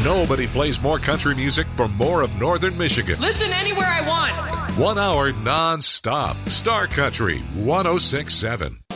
Nobody plays more country music for more of Northern Michigan. Listen anywhere I want. 1 hour non-stop. Star Country 106.7.